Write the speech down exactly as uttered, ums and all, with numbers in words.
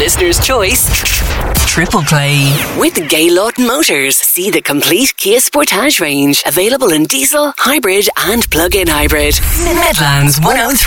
listener's choice. Triple Play. With Gaylord Motors. See the complete Kia Sportage range. Available in diesel, hybrid and plug-in hybrid. Midlands one oh three.